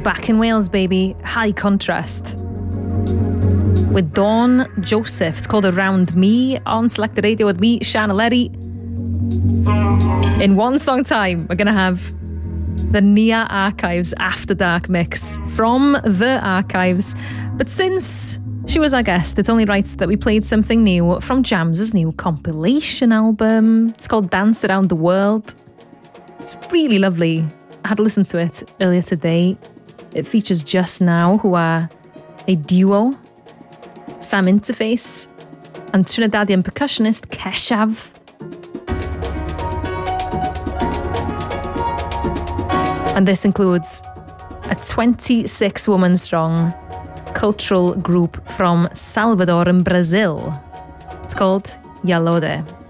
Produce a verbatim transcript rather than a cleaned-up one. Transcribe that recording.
back in Wales, baby. High contrast. With Dawn Joseph. It's called Around Me on Selected Radio with me, Sian Eleri. In one song time, we're going to have the Nia Archives After Dark mix from the archives. But since she was our guest, it's only right that we played something new from Jams's new compilation album. It's called Dance Around the World. It's really lovely. I had to listen to it earlier today. It features Just Now, who are a duo, Sam Interface, and Trinidadian percussionist Keshav. And this includes a twenty-six woman strong cultural group from Salvador in Brazil. It's called Yalode.